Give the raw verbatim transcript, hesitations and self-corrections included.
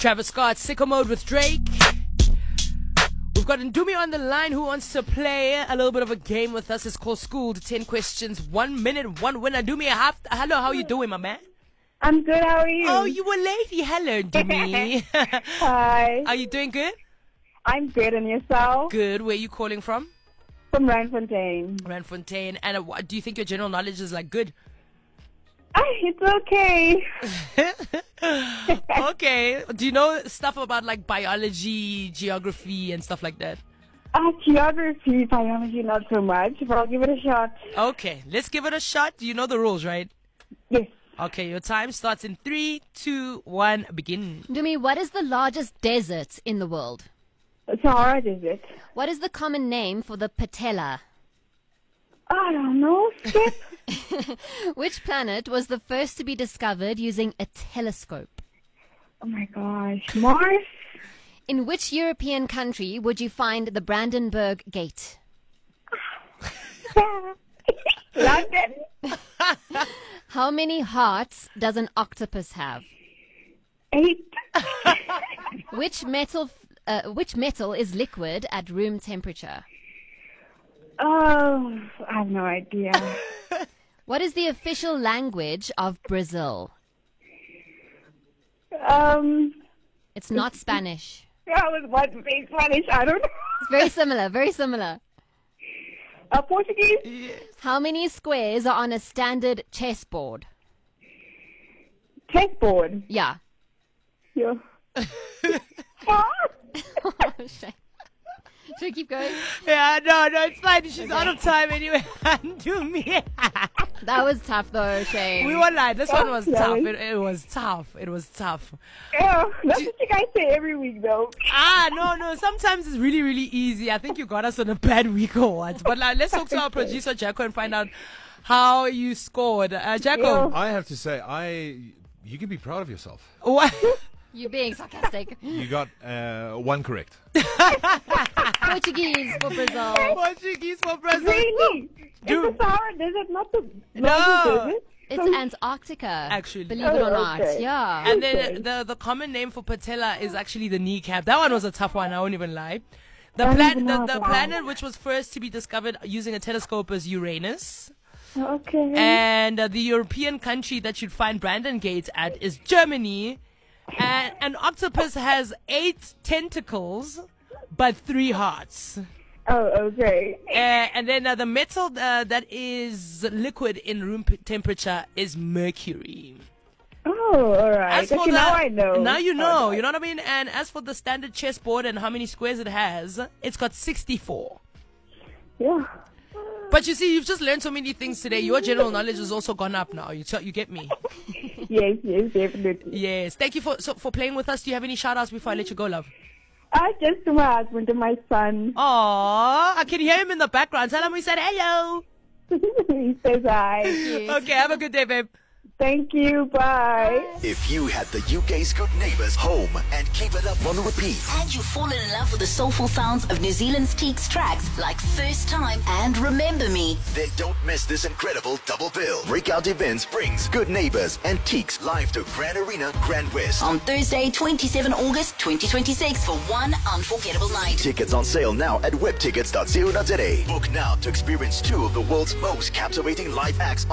Travis Scott, Sicko Mode with Drake. We've got Ndumi on the line who wants to play a little bit of a game with us. It's called Schooled. ten questions, one minute, one winner. Ndumi, have, hello, how you doing, my man? I'm good, how are you? Oh, you were lady. Hello, Ndumi. Hi. Are you doing good? I'm good, and yourself? Good. Where are you calling from? From Randfontein. Randfontein. And uh, what, do you think your general knowledge is like good? Ah, it's okay. Okay. Do you know stuff about like biology, geography, and stuff like that? Ah, geography, biology, not so much, but I'll give it a shot. Okay. Let's give it a shot. Do you know the rules, right? Yes. Okay. Your time starts in three, two, one. Begin. Ndumi, what is the largest desert in the world? Sahara Desert. What is the common name for the patella? I don't know. Skip. Which planet was the first to be discovered using a telescope? Oh my gosh. Mars? In which European country would you find the Brandenburg Gate? London? How many hearts does an octopus have? Eight. Which metal uh, which metal is liquid at room temperature? Oh, I have no idea. What is the official language of Brazil? Um, It's not Spanish. I was what speak Spanish? I don't know. It's very similar, very similar. Uh, Portuguese? How many squares are on a standard chessboard? Chessboard. Yeah. Yeah. Ah. Oh, shit. Should we keep going? Yeah, no, no, it's fine. She's out of time anyway. Do me. That was tough though, Shane. We won't lie. This one was Yeah. tough. It, it was tough. It was tough. Yeah, that's what you guys say every week, though. Ah, no, no. Sometimes it's really, really easy. I think you got us on a bad week or what. But like, let's talk to our producer, Jacko, and find out how you scored. Uh, Jacko. Yeah. I have to say, I you can be proud of yourself. What? You're being sarcastic. You got uh, one correct. Portuguese for Brazil. Portuguese for Brazil. Really? Dude. It's the Sahara Desert, not the No. Northern Desert? It's So- Antarctica. Actually. Believe it or Oh, not. okay. Yeah. And then Okay. the the common name for patella is actually the kneecap. That one was a tough one. I won't even lie. The I don't planet, even the, know the why. planet which was first to be discovered using a telescope is Uranus, Okay. and uh, the European country that you'd find Brandon Gates at is Germany. And an octopus has eight tentacles, but three hearts. Oh, okay. Uh, and then uh, the metal uh, that is liquid in room p- temperature is mercury. Oh, all right. As for Okay, the, now I know. Now you know, Oh, you know what I mean? And as for the standard chessboard and how many squares it has, it's got sixty-four. Yeah. But you see, you've just learned so many things today. Your general knowledge has also gone up now. You t- you get me? Yes, yes, definitely. Yes. Thank you for so, for playing with us. Do you have any shout outs before I let you go, love? Uh, just to my husband and my son. Aww, I can hear him in the background. Tell him we said hello. He says hi. Okay, have a good day, babe. Thank you. Bye. If you had the U K's Good Neighbours home and keep it up on repeat, And you've fallen in love with the soulful sounds of New Zealand's Teaks tracks like First Time and Remember Me. then don't miss this incredible double bill. Breakout Events brings Good Neighbours and Teaks live to Grand Arena, Grand West. On Thursday, twenty-seventh August twenty twenty-six for one unforgettable night. Tickets on sale now at webtickets dot co dot za. Book now to experience two of the world's most captivating live acts